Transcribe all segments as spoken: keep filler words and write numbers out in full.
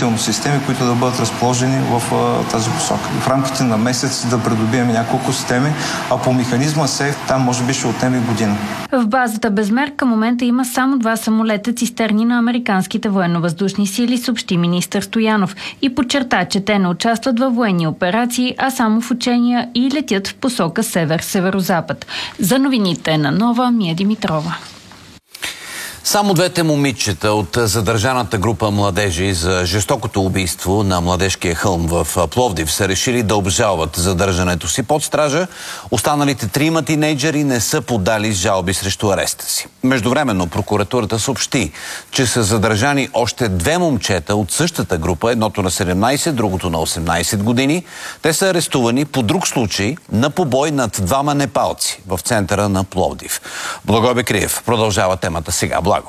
допълнително системи, които да бъдат разположени в а, тази посока. В рамките на месец да придобием няколко системи, а по механизма сейф там може би ще отнеме година. В базата Безмер към момента има само два самолета цистерни на американските военно-въздушни сили, съобщи министър Стоянов и подчерта, че те не участват във военни операции, а само в учения и летят в посока север-северозапад. За новините на Нова, Мия Димитрова. Само двете момичета от задържаната група младежи за жестокото убийство на Младежкия хълм в Пловдив са решили да обжалват задържането си под стража. Останалите трима тинейджери не са подали жалби срещу ареста си. Междувременно прокуратурата съобщи, че са задържани още две момчета от същата група, едното на седемнайсет, другото на осемнайсет години. Те са арестувани по друг случай на побой над двама непалци в центъра на Пловдив. Благой Бекриев продължава темата сега. Благо.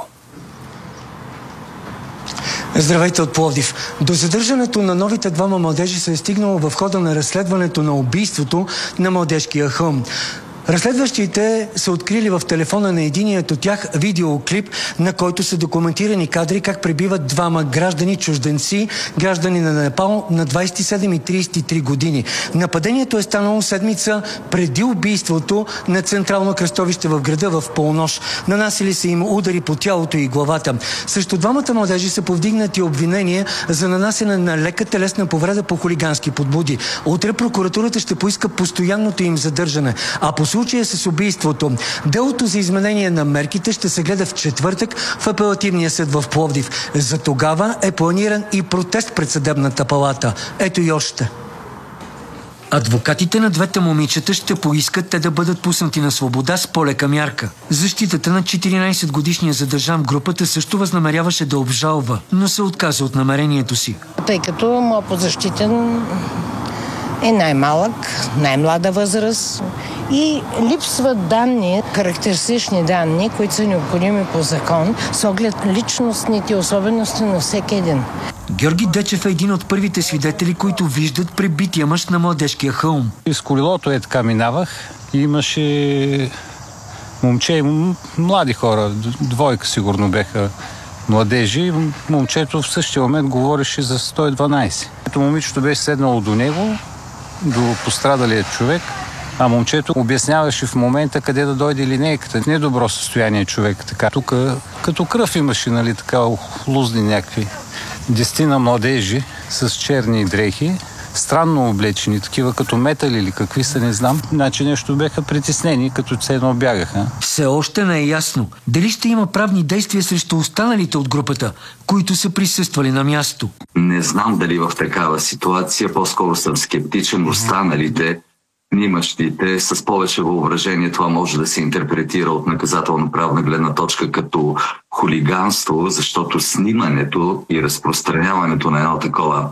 Здравейте от Пловдив. До задържането на новите двама младежи се е стигнало в хода на разследването на убийството на Младежкия хълм. Разследващите са открили в телефона на единият от тях видеоклип, на който са документирани кадри как пребиват двама граждани чужденци, граждани на Непал на двайсет и седем и трийсет и три години. Нападението е станало седмица преди убийството на централно кръстовище в града в полунощ. Нанасили са им удари по тялото и главата. Срещу двамата младежи са повдигнати обвинения за нанасене на лека телесна повреда по хулигански подбуди. Утре прокуратурата ще поиска постоянното им задържане, а по случая с убийството. Делото за изменение на мерките ще се гледа в четвъртък в апелативния съд в Пловдив. За тогава е планиран и протест пред съдебната палата. Ето и още. Адвокатите на двете момичета ще поискат те да бъдат пуснати на свобода с по-лека мярка. Защитата на четиринайсетгодишния задържан в групата също възнамеряваше да обжалва, но се отказа от намерението си. Тъй като моят подзащитен е най-малък, най-млада възраст и липсват данни, характеристични данни, които са необходими по закон, с оглед личностните особености на всеки един. Георги Дечев е един от първите свидетели, които виждат пребития мъж на Младежкия хълм. С колелото е така минавах и имаше момче и млади хора, двойка сигурно беха младежи. Момчето в същия момент говореше за сто и дванайсет. Момичето беше седнало до него, до пострадалия човек, а момчето обясняваше в момента къде да дойде линейката. Недобро състояние човек. Така. Тук като кръв имаше, нали, така лузни някакви. Десетина младежи с черни дрехи, странно облечени, такива като метали или какви са, не знам. Значи нещо беха притеснени, като ценно бягаха. Все още не е ясно дали ще има правни действия срещу останалите от групата, които са присъствали на място. Не знам дали в такава ситуация, по-скоро съм скептичен. Останалите, снимащите, с повече въображение, това може да се интерпретира от наказателно-правна гледна точка като хулиганство, защото снимането и разпространяването на едно такова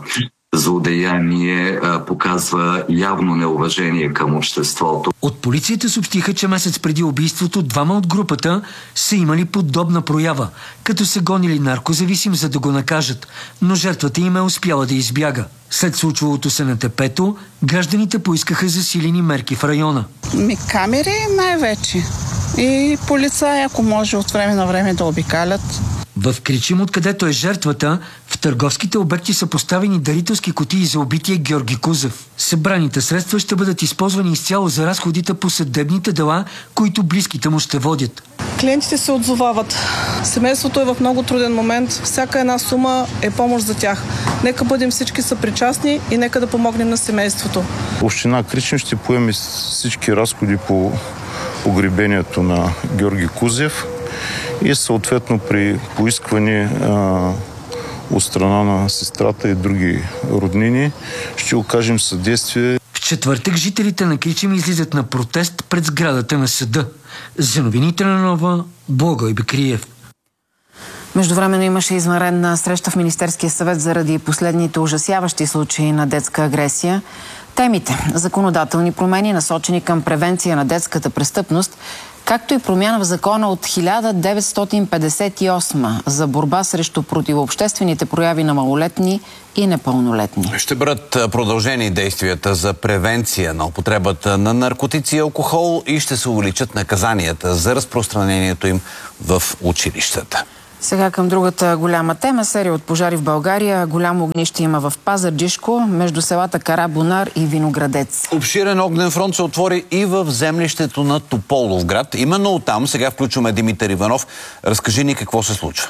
злодеяние показва явно неуважение към обществото. От полицията съобщиха, че месец преди убийството двама от групата са имали подобна проява, като са гонили наркозависим, за да го накажат, но жертвата им е успяла да избяга. След случвалото се на тепето, гражданите поискаха засилени мерки в района. Ми камери най-вече и полицаи, ако може от време на време да обикалят. В Кричим, откъдето е жертвата, в търговските обекти са поставени дарителски кутии за убития Георги Кузев. Събраните средства ще бъдат използвани изцяло за разходите по съдебните дела, които близките му ще водят. Клиентите се отзовават. Семейството е в много труден момент. Всяка една сума е помощ за тях. Нека бъдем всички съпричастни и нека да помогнем на семейството. Община Кричим ще поеме всички разходи по погребението на Георги Кузев и съответно при поискване а, от страна на сестрата и други роднини ще окажем съдействие. В четвъртък жителите на Кричим излизат на протест пред сградата на съда. За новините на Нова, Благой Бекриев. Междувременно имаше извънредна среща в Министерския съвет заради последните ужасяващи случаи на детска агресия. Темите – законодателни промени, насочени към превенция на детската престъпност, както и промяна в закона от хиляда деветстотин петдесет и осма за борба срещу противообществените прояви на малолетни и непълнолетни. Ще бъдат продължени действията за превенция на употребата на наркотици и алкохол и ще се увеличат наказанията за разпространението им в училищата. Сега към другата голяма тема. Серия от пожари в България. Голямо огнище има в Пазарджишко, между селата Карабунар и Виноградец. Обширен огнен фронт се отвори и в землището на Тополовград. Именно оттам сега включваме Димитър Иванов. Разкажи ни какво се случва.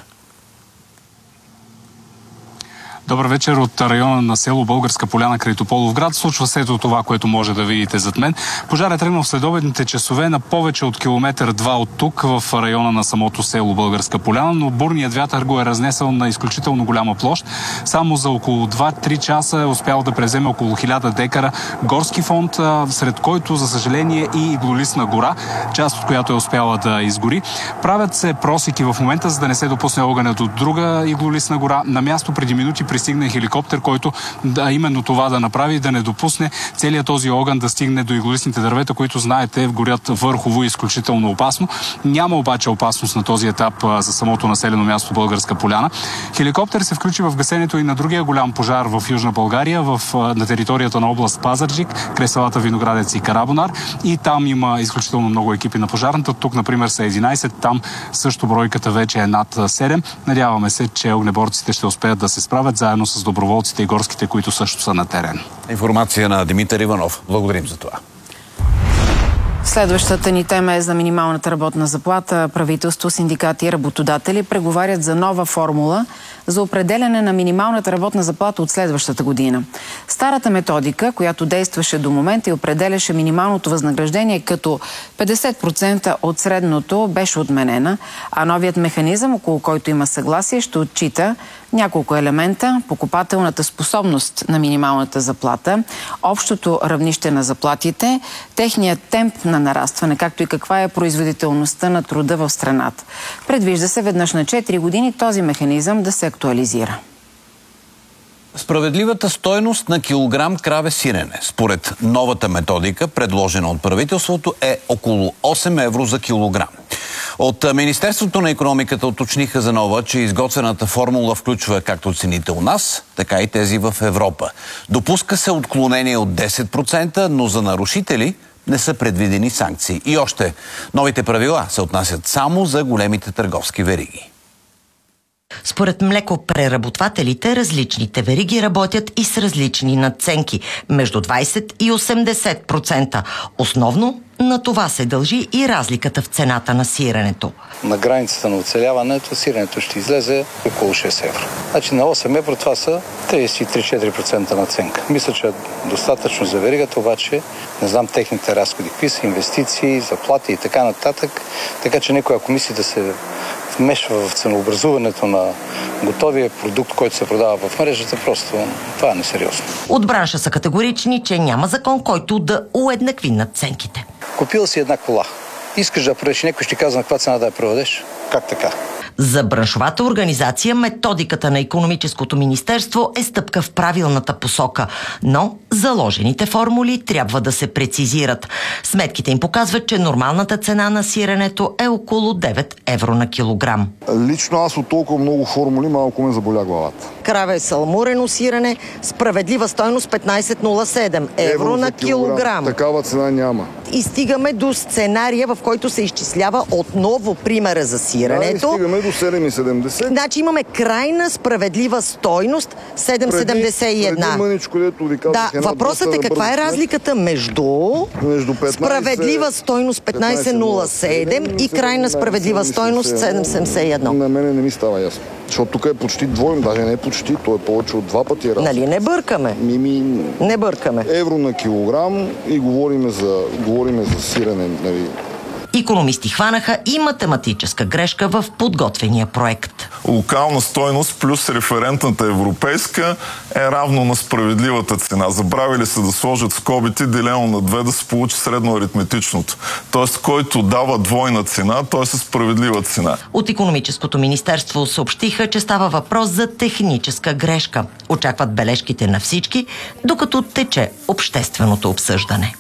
Добър вечер от района на село Българска поляна край Тополовград. Случва се ето това, което може да видите зад мен. Пожар е тръгнал в следобедните часове на повече от километър два от тук, в района на самото село Българска поляна, но бурният вятър го е разнесъл на изключително голяма площ. Само за около два-три часа е успял да преземе около хиляда декара горски фонд, сред който, за съжаление, и иглолистна гора, част от която е успяла да изгори. Правят се просеки в момента, за да не се допусне огънят от друга иглолистна гора. На място преди минути пристигна хеликоптер, който да, именно това да направи, да не допусне целият този огън да стигне до иглолистните дървета, които, знаете, горят върхово и изключително опасно. Няма обаче опасност на този етап а, за самото населено място Българска поляна. Хеликоптер се включи в гасенето и на другия голям пожар в Южна България, в, а, на територията на област Пазарджик, край селата Виноградец и Карабунар. И там има изключително много екипи на пожарната. Тук, например, са единайсет, там също бройката вече е над седем. Надяваме се, че огнеборците ще успеят да се справят заедно с доброволците и горските, които също са на терен. Информация на Димитър Иванов. Благодарим за това. Следващата ни тема е за минималната работна заплата. Правителство, синдикати и работодатели преговарят за нова формула за определяне на минималната работна заплата от следващата година. Старата методика, която действаше до момента и определяше минималното възнаграждение като петдесет процента от средното, беше отменена, а новият механизъм, около който има съгласие, ще отчита няколко елемента: покупателната способност на минималната заплата, общото равнище на заплатите, техният темп на нарастване, както и каква е производителността на труда в страната. Предвижда се веднъж на четири години този механизъм да се актуализира. Справедливата стойност на килограм краве сирене, според новата методика, предложена от правителството, е около осем евро за килограм. От Министерството на икономиката уточниха за нова, че изготвената формула включва както цените у нас, така и тези в Европа. Допуска се отклонение от десет процента, но за нарушители не са предвидени санкции. И още, новите правила се отнасят само за големите търговски вериги. Според млекопреработвателите, различните вериги работят и с различни надценки – между двайсет и осемдесет процента. Основно на това се дължи и разликата в цената на сиренето. На границата на оцеляването сиренето ще излезе около шест евро. Значи на осем евро това са трийсет и три до четири процента надценка. Мисля, че е достатъчно за веригата, обаче не знам техните разходи, какви са инвестиции, заплати и така нататък. Така че някой, ако мисли да се вмешва в ценообразуването на готовия продукт, който се продава в мрежата, просто това е несериозно. От бранша са категорични, че няма закон, който да уеднакви надценките. Купил си една кола. Искаш да продадеш, някой ще казва на каква цена да я продадеш. Как така? За браншовата организация методиката на Икономическото министерство е стъпка в правилната посока, но заложените формули трябва да се прецизират. Сметките им показват, че нормалната цена на сиренето е около девет евро на килограм. Лично аз от толкова много формули малко ме заболя главата. Краве салмурено сирене, справедлива стойност петнайсет цяло нула седем евро, евро на килограм. килограм. Такава цена няма. И стигаме до сценария, в който се изчислява отново примера за сиренето. Да, и стигаме до седем цяло седемдесет. Значи имаме крайна справедлива стойност седем цяло седемдесет и една. Преди мъничко, дето ви казах, да, въпросът е каква е разликата между, между петнайсет, справедлива стойност петнайсет цяло нула седем и крайна справедлива стойност седем цяло седемдесет и едно. На мене не ми става ясно. Защото тук е почти двойно, даже не е почти, то е повече от два пъти разлика. Нали не бъркаме? Ми, ми... Не бъркаме. Евро на килограм и говориме за, говориме за сирене, нали. Икономисти хванаха и математическа грешка в подготвения проект. Локална стойност плюс референтната европейска е равно на справедливата цена. Забравили се да сложат скобите, делено на две, да се получи средно аритметичното. Тоест, който дава двойна цена, той е със справедлива цена. От Икономическото министерство съобщиха, че става въпрос за техническа грешка. Очакват бележките на всички, докато тече общественото обсъждане.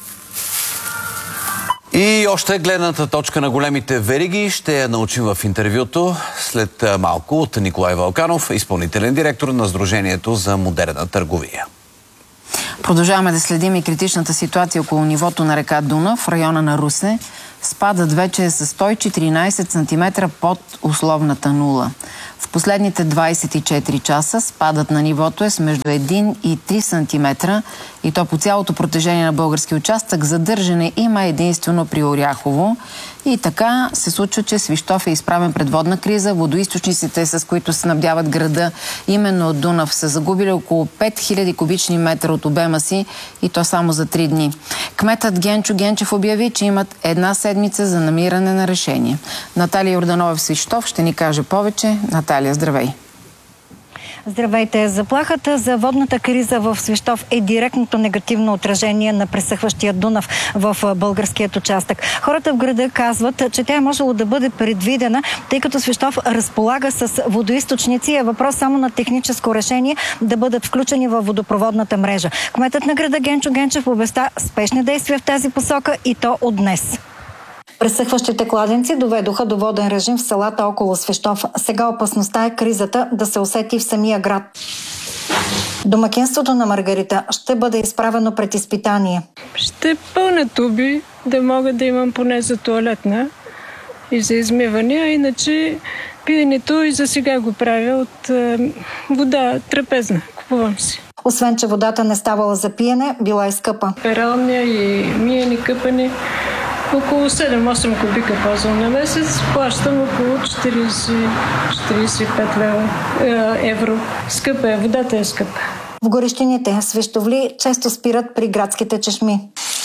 И още гледната точка на големите вериги ще я научим в интервюто след малко от Николай Вълканов, изпълнителен директор на Сдружението за модерна търговия. Продължаваме да следим и критичната ситуация около нивото на река Дунав в района на Русе. Спадът вече е с сто и четиринадесет сантиметра под условната нула. В последните двадесет и четири часа спадът на нивото е с между един и три сантиметра и то по цялото протежение на български участък. Задържане има единствено при Оряхово. И така се случва, че Свищов е изправен пред водна криза. Водоизточниците, с които се снабдяват града именно от Дунав, са загубили около пет хиляди кубични метра от обема си и то само за три дни. Кметът Генчо Генчев обяви, че имат една седмица за намиране на решение. Наталия Йорданова в Свищов ще ни каже повече. Наталия, здравей! Здравейте! Заплахата за водната криза в Свищов е директното негативно отражение на пресъхващия Дунав в българският участък. Хората в града казват, че тя е можело да бъде предвидена, тъй като Свищов разполага с водоизточници. Е въпрос само на техническо решение да бъдат включени във водопроводната мрежа. Кметът на града Генчо Генчев обеща спешни действия в тази посока и то от днес. Пресъхващите кладенци доведоха до воден режим в селата около Свищов. Сега опасността е кризата да се усети в самия град. Домакинството на Маргарита ще бъде изправено пред изпитание. Ще пълня туби, да мога да имам поне за тоалетна и за измиване, а иначе пиенето и за сега го правя от е, вода трапезна. Купувам си. Освен, че водата не ставала за пиене, била и скъпа. Пералня и миене, къпане. Около седем-осем кубика ползвам на месец, плащам около четиридесет до четиридесет и пет лева, е, евро. Скъпа е, водата е скъпа. В горещините свищовли често спират при градските чешми.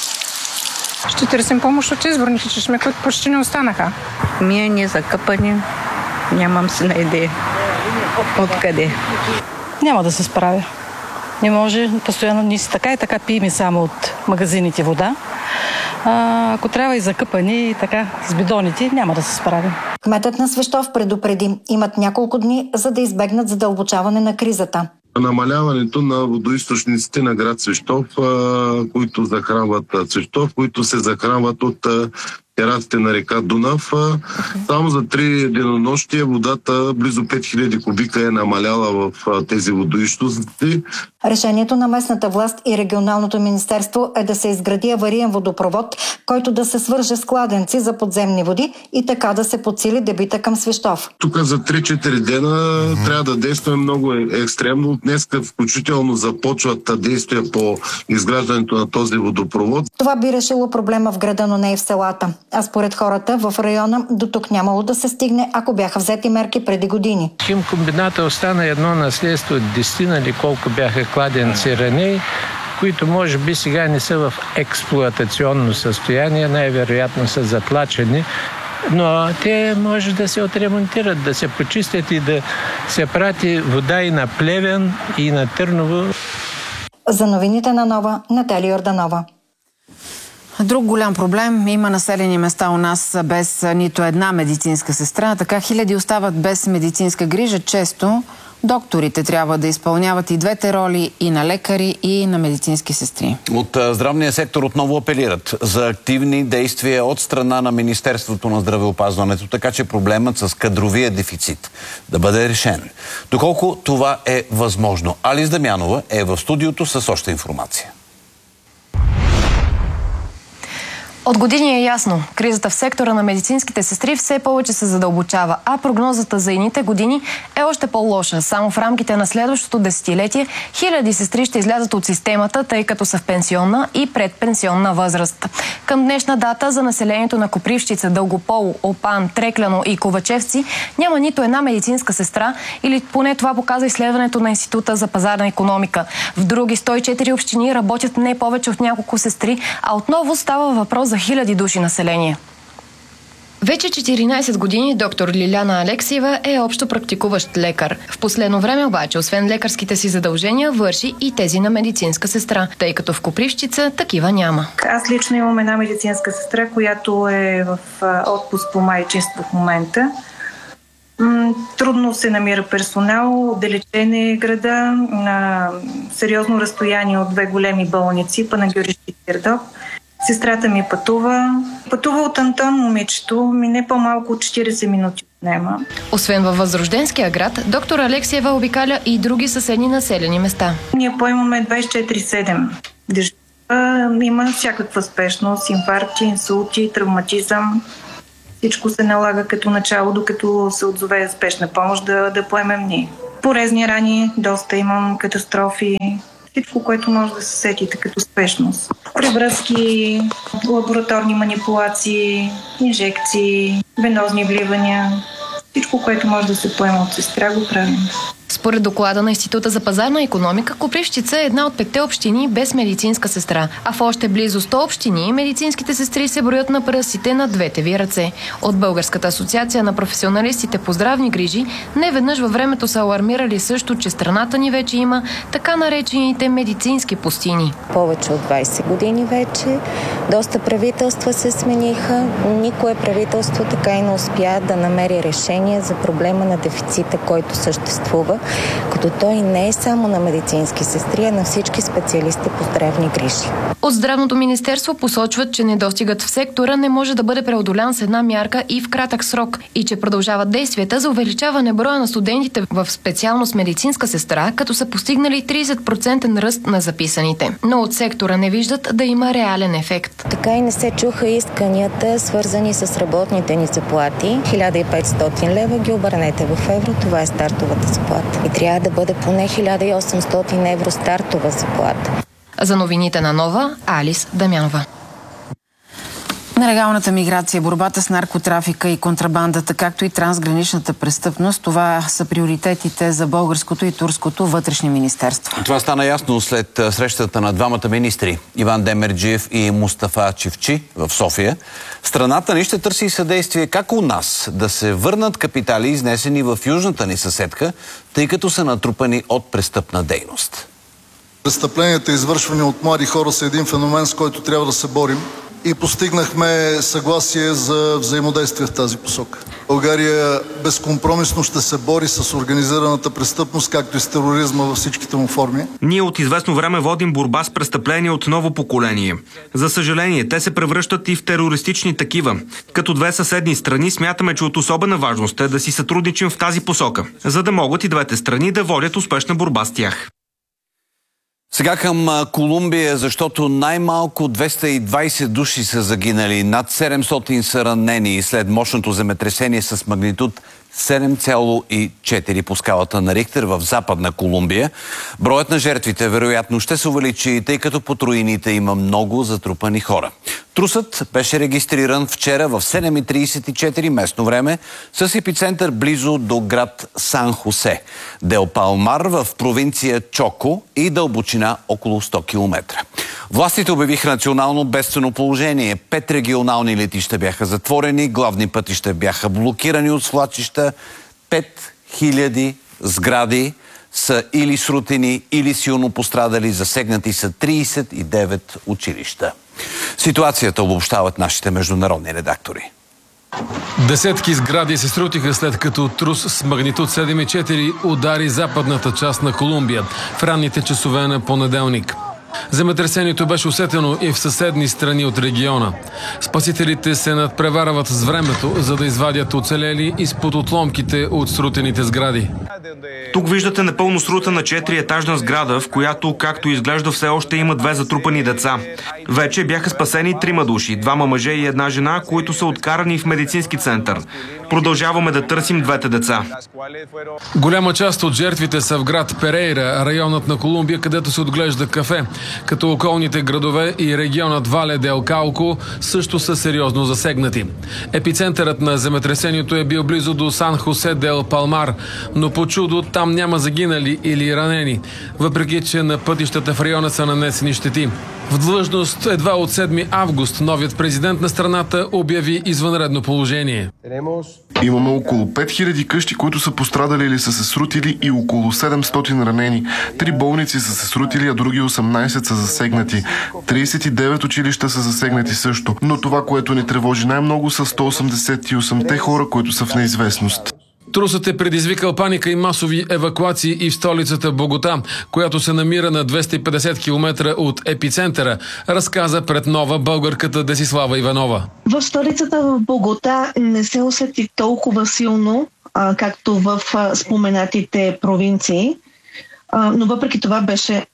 Ще търсим помощ от изборните чешми, които почти не останаха. Миене, закъпане, нямам си на идея. Откъде? Няма да се справя. Не може, постоянно ни си така и така пием само от магазините вода. А, ако трябва и закъпани и така с бидоните, няма да се справим. Кметът на Свищов предупреди, имат няколко дни, за да избегнат задълбочаване на кризата. Намаляването на водоизточниците на град Свищов, които захранват Свищов, които се захранват от терасите на река Дунав. Само за три денонощия водата, близо пет хиляди кубика е намаляла в тези водоизточници. Решението на местната власт и регионалното министерство е да се изгради авариен водопровод, който да се свърже с кладенци за подземни води и така да се подсили дебита към Свищов. Тук за три-четири дена трябва да действаме много екстремно. Днеска включително започват действия по изграждането на този водопровод. Това би решило проблема в града, но не и в селата. А според хората в района до тук нямало да се стигне, ако бяха взети мерки преди години. Химкомбината остана едно наследство от десетина или колко бяха кладенци ранее, които може би сега не са в експлоатационно състояние, най-вероятно са затлачени, но те може да се отремонтират, да се почистят и да се прати вода и на Плевен, и на Търново. За новините на Нова, Наталия Йорданова. Друг голям проблем. Има населени места у нас без нито една медицинска сестра. Така хиляди остават без медицинска грижа. Често докторите трябва да изпълняват и двете роли, и на лекари, и на медицински сестри. От здравния сектор отново апелират за активни действия от страна на Министерството на здравеопазването, така че проблемът с кадровия дефицит да бъде решен. Доколко това е възможно? Алис Дамянова е в студиото с още информация. От години е ясно, кризата в сектора на медицинските сестри все повече се задълбочава, а прогнозата за едните години е още по-лоша. Само в рамките на следващото десетилетие хиляди сестри ще излязат от системата, тъй като са в пенсионна и предпенсионна възраст. Към днешна дата за населението на Копривщица, Дългополо, Опан, Трекляно и Ковачевци няма нито една медицинска сестра, или поне това показва изследването на Института за пазарна икономика. В други сто и четири общини работят не повече от няколко сестри, а отново става въпрос за хиляди души население. Вече четиринадесет години доктор Лиляна Алексиева е общо практикуващ лекар. В последно време обаче, освен лекарските си задължения, върши и тези на медицинска сестра, тъй като в Копривщица такива няма. Аз лично имам една медицинска сестра, която е в отпуск по майчинство в момента. Трудно се намира персонал, отдалечен е града, на сериозно разстояние от две големи болници, Панагюрище и Пирдоп. Сестрата ми пътува. Пътува от Антон, момичето, ми не по-малко от четиридесет минути отнема. Освен във Възрожденския град, доктор Алексиева обикаля и други съседни населени места. Ние поемаме двадесет и четири седем. а, има всякаква спешност, инфаркти, инсулти, травматизъм. Всичко се налага като начало, докато се отзове спешна помощ да, да поемем ние. Порезни рани, доста имам, катастрофи, всичко, което може да се сетите като спешност. Превръзки, лабораторни манипулации, инжекции, венозни вливания. Всичко, което може да се поема от сестра, го правим. Според доклада на Института за пазарна икономика, Копривщица е една от петте общини без медицинска сестра, а в още близо сто общини медицинските сестри се броят на пръстите на двете ви ръце. От Българската асоциация на професионалистите по здравни грижи неведнъж във времето са алармирали също, че страната ни вече има така наречените медицински пустини. Повече от двайсет години вече. Доста правителства се смениха. Никое правителство така и не успя да намери решение за проблема на дефицита, който съществува, като той не е само на медицински сестри, а на всички специалисти по здравни грижи. От Здравното министерство посочват, че недостигът в сектора не може да бъде преодолян с една мярка и в кратък срок и че продължават действията за увеличаване броя на студентите в специалност медицинска сестра, като са постигнали трийсет процента ръст на записаните. Но от сектора не виждат да има реален ефект. Така и не се чуха исканията, свързани с работните ни заплати. хиляда и петстотин лева ги обърнете в евро, това е стартовата заплата. И трябва да бъде поне хиляда и осемстотин евро стартова заплата. За новините на Нова, Алис Дамянова. Нелегалната миграция, борбата с наркотрафика и контрабандата, както и трансграничната престъпност, това са приоритетите за българското и турското вътрешни министерства. Това стана ясно след срещата на двамата министри Иван Демерджиев и Мустафа Чифчи в София. Страната ни ще търси съдействие как у нас да се върнат капитали, изнесени в южната ни съседка, тъй като са натрупани от престъпна дейност. Престъпленията, извършвани от млади хора, са един феномен, с който трябва да се борим. И постигнахме съгласие за взаимодействие в тази посока. България безкомпромисно ще се бори с организираната престъпност, както и с тероризма във всичките му форми. Ние от известно време водим борба с престъпления от ново поколение. За съжаление, те се превръщат и в терористични такива. Като две съседни страни смятаме, че от особена важност е да си сътрудничим в тази посока, за да могат и двете страни да водят успешна борба с тях. Сега към Колумбия, защото най-малко двеста и двайсет души са загинали, над седемстотин са ранени след мощното земетресение с магнитуд седем цяло и четири по скалата на Рихтер в Западна Колумбия. Броят на жертвите вероятно ще се увеличи, тъй като по руините има много затрупани хора. Трусът беше регистриран вчера в седем и трийсет и четири местно време с епицентър близо до град Сан Хосе, Дел Палмар в провинция Чоко и дълбочина около сто километра. Властите обявиха национално бедствено положение. Пет регионални летища бяха затворени, главни пътища бяха блокирани от свлачища. Пет хиляди сгради са или срутени, или силно пострадали. Засегнати са трийсет и девет училища. Ситуацията обобщават нашите международни редактори. Десетки сгради се срутиха след като трус с магнитуд седем и четири удари западната част на Колумбия в ранните часове на понеделник. Земетресението беше усетено и в съседни страни от региона. Спасителите се надпреварват с времето, за да извадят оцелели изпод отломките от срутените сгради. Тук виждате напълно срутена четириетажна сграда, в която, както изглежда, все още има две затрупани деца. Вече бяха спасени трима души, двама мъже и една жена, които са откарани в медицински център. Продължаваме да търсим двете деца. Голяма част от жертвите са в град Перейра, районът на Колумбия, където се отглежда кафе, като околните градове и регионът Вале дел Кауко също са сериозно засегнати. Епицентърът на земетресението е бил близо до Сан Хосе дел Палмар, но по чудо там няма загинали или ранени, въпреки че на пътищата в района са нанесени щети. В длъжност едва от седми август новият президент на страната обяви извънредно положение. Имаме около пет хиляди къщи, които са пострадали или са се срутили, и около седемстотин ранени. Три болници са се срутили, а други осемнайсет са засегнати. трийсет и девет училища са засегнати също. Но това, което ни тревожи най-много, са сто осемдесет и осемте хора, които са в неизвестност. Трусът е предизвикал паника и масови евакуации и в столицата Богота, която се намира на двеста и петдесет километра от епицентъра, разказа пред Нова българката Десислава Иванова. В столицата в Богота не се усети толкова силно, а, както в а, споменатите провинции, а, но въпреки това беше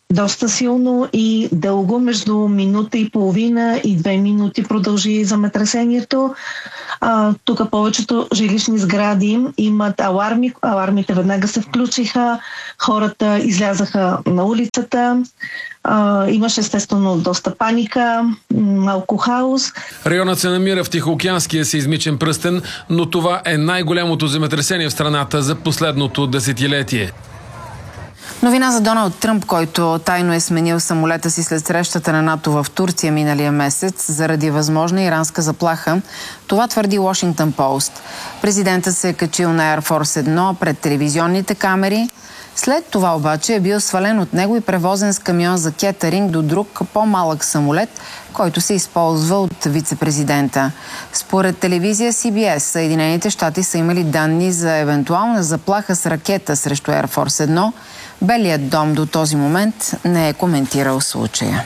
доста силно и дълго, между минута и половина и две минути продължи земетресението. А, тук повечето жилищни сгради имат аларми. Алармите веднага се включиха, хората излязаха на улицата. А, имаше естествено доста паника, малко хаос. Районът се намира в Тихоокеанския сеизмичен пръстен, но това е най-голямото земетресение в страната за последното десетилетие. Новина за Доналд Тръмп, който тайно е сменил самолета си след срещата на НАТО в Турция миналия месец заради възможна иранска заплаха. Това твърди Washington Post. Президентът се е качил на Air Force едно пред телевизионните камери. След това обаче е бил свален от него и превозен с камион за кетеринг до друг по-малък самолет, който се използва от вице-президента. Според телевизия Си Би Ес, Съединените щати са имали данни за евентуална заплаха с ракета срещу Air Force едно. Белият дом до този момент не е коментирал случая.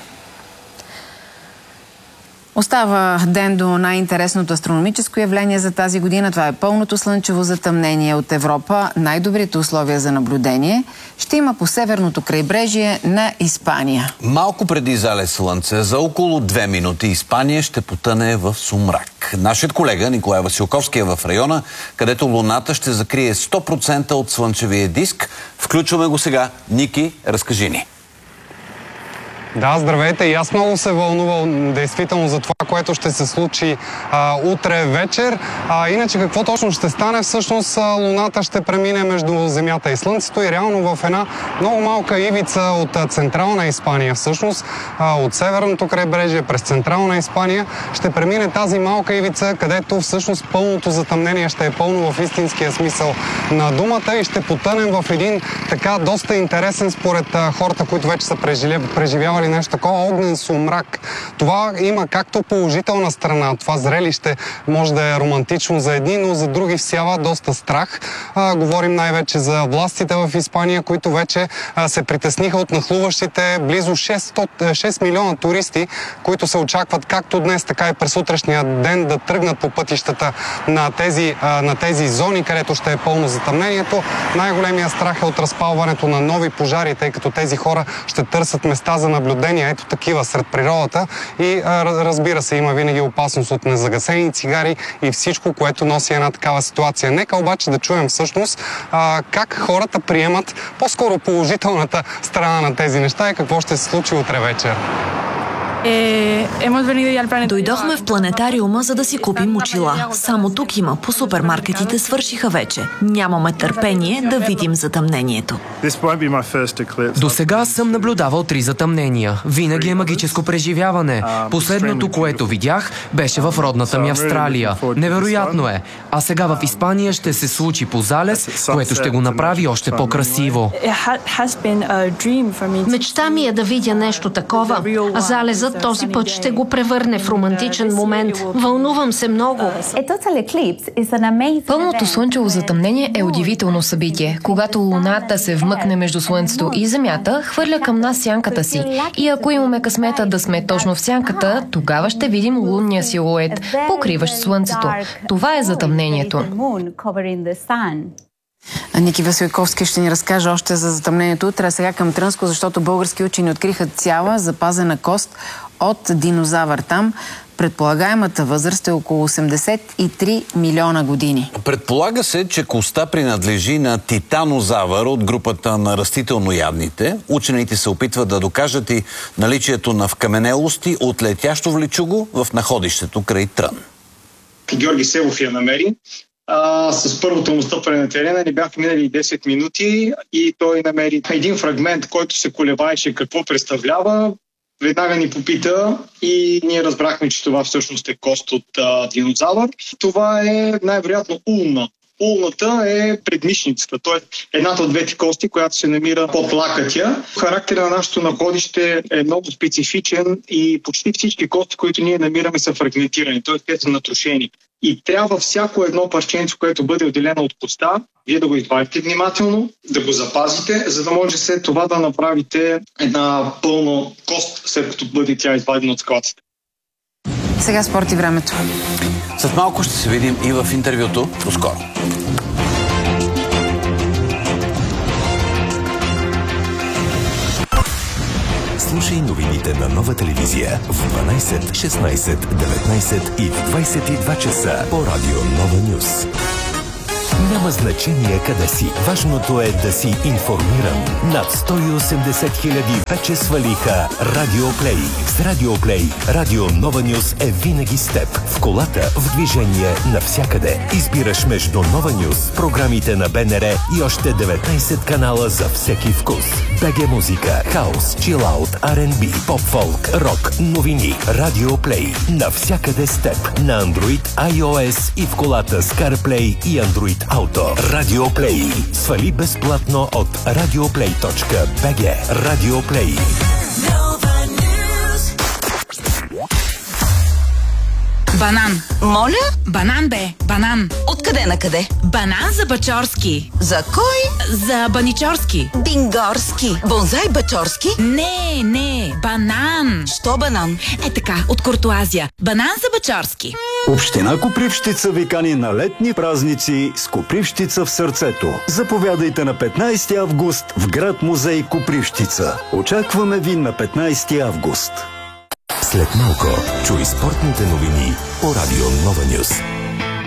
Остава ден до най-интересното астрономическо явление за тази година. Това е пълното слънчево затъмнение от Европа. Най-добрите условия за наблюдение ще има по северното крайбрежие на Испания. Малко преди залез слънце, за около две минути Испания ще потъне в сумрак. Нашият колега Николай Василковски е в района, където луната ще закрие сто процента от слънчевия диск. Включваме го сега. Ники, разкажи ни. Да, здравейте. И аз много се вълнувам действително за това, което ще се случи а, утре вечер. А, иначе какво точно ще стане? Всъщност а, луната ще премине между Земята и Слънцето и реално в една много малка ивица от а, централна Испания. Всъщност а, от северното крайбрежие през централна Испания ще премине тази малка ивица, където всъщност пълното затъмнение ще е пълно в истинския смисъл на думата и ще потънем в един така доста интересен според а, хората, които вече са преживявали нещо такова, огнен сумрак. Това има както положителна страна. Това зрелище може да е романтично за едни, но за други всява доста страх. А, говорим най-вече за властите в Испания, които вече а, се притесниха от нахлуващите близо шест милиона туристи, които се очакват както днес, така и през утрешния ден да тръгнат по пътищата на тези, а, на тези зони, където ще е пълно затъмнението. Най-големия страх е от разпалването на нови пожари, тъй като тези хора ще търсят места за наблюдение, ето такива сред природата и а, разбира се, има винаги опасност от незагасени цигари и всичко, което носи една такава ситуация. Нека обаче да чуем всъщност а, как хората приемат по-скоро положителната страна на тези неща и какво ще се случи утре вечер. Дойдохме в планетариума, за да си купим очила. Само тук има, по супермаркетите свършиха вече. Нямаме търпение да видим затъмнението. До сега съм наблюдавал три затъмнения. Винаги е магическо преживяване. Последното, което видях, беше в родната ми Австралия. Невероятно е. А сега в Испания ще се случи по залез, което ще го направи още по-красиво. Мечта ми е да видя нещо такова, а залезът този път ще го превърне в романтичен момент. Вълнувам се много. Пълното слънчево затъмнение е удивително събитие. Когато луната се вмъкне между слънцето и земята, хвърля към нас сянката си. И ако имаме късмета да сме точно в сянката, тогава ще видим лунния силует, покриващ слънцето. Това е затъмнението. Ники Василковски ще ни разкаже още за затъмнението утре. Сега към Трънско, защото български учени откриха цяла запазена кост от динозавър там. Предполагаемата възраст е около осемдесет и три милиона години. Предполага се, че костта принадлежи на титанозавър от групата на растителноядните. Учените се опитват да докажат и наличието на вкаменелости от летящо влечуго в находището край Трън. Георги Севов я намери. А, с първото му стъпване на терена не бяха минали десет минути и той намери един фрагмент, който се колебаеше какво представлява. Веднага ни попита и ние разбрахме, че това всъщност е кост от а, динозавър. Това е най-вероятно улна. Улната е предмишницата, т.е. едната от двете кости, която се намира под лакътя. Характера на нашето находище е много специфичен и почти всички кости, които ние намираме, са фрагментирани, т.е. те са натрушени. И трябва всяко едно парченце, което бъде отделено от коста, вие да го извадите внимателно, да го запазите, за да може след това да направите една пълна кост, след като бъде тя извадена от складцата. Сега спорт и времето. След малко ще се видим и в интервюто. До скоро. Слушай новините на Нова телевизия в дванайсет, шестнайсет, деветнайсет и в двайсет и два часа по радио Нова Нюс. Няма значение къде си. Важното е да си информиран. Над сто и осемдесет хиляди вече свалиха Радио Плей. С Радио Плей Радио Нова Нюс е винаги с теб. В колата, в движение, навсякъде. Избираш между Нова Нюс, програмите на БНР и още деветнайсет канала за всеки вкус. БГ музика, хаус, чилаут, Ар енд Би, поп-фолк, рок, новини. Радио Плей. Навсякъде с теб. На Android, iOS и в колата с CarPlay и Android Auto. Радио Плей. Свали безплатно от радиоплей точка би джи. Радио Плей. Банан. Моля? Банан бе, банан. Откъде на къде? Банан за Бачорски. За кой? За Баничорски. Бингорски. Бонзай Бачорски? Не, не, банан. Що банан? Е така, от Куртуазия. Банан за Бачорски. Община Копривщица ви кани на летни празници с Копривщица в сърцето. Заповядайте на петнайсети август в град музей Копривщица. Очакваме ви на петнайсети август. След малко чуй спортните новини по радио Нова Нюс.